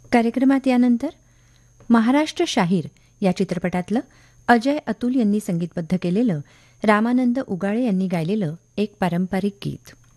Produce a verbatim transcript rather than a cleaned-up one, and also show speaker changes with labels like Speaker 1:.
Speaker 1: कार्यक्रमात यानंतर महाराष्ट्र शाहीर या चित्रपटातलं अजय अतुल यांनी संगीतबद्ध केलेलं रामानंद उगाळे यांनी गायलेलं एक पारंपरिक गीत.